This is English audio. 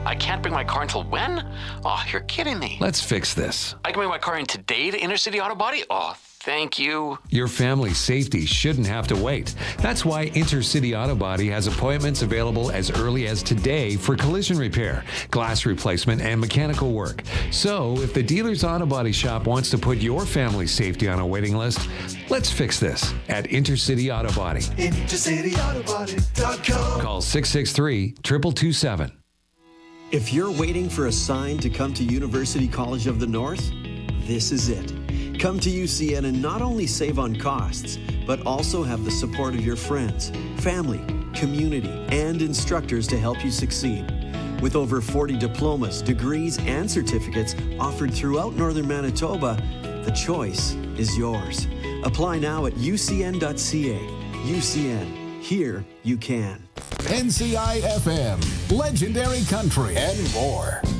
I can't bring my car until when? Oh, you're kidding me. Let's fix this. I can bring my car in today to Intercity Auto Body? Oh, thank you. Your family's safety shouldn't have to wait. That's why Intercity Auto Body has appointments available as early as today for collision repair, glass replacement, and mechanical work. So, if the dealer's auto body shop wants to put your family's safety on a waiting list, let's fix this at Intercity Auto Body. IntercityAutobody.com. Call 663-2227. If you're waiting for a sign to come to University College of the North, this is it. Come to UCN and not only save on costs, but also have the support of your friends, family, community, and instructors to help you succeed. With over 40 diplomas, degrees, and certificates offered throughout Northern Manitoba, the choice is yours. Apply now at ucn.ca. UCN. Here you can. NCI FM, Legendary Country, and more.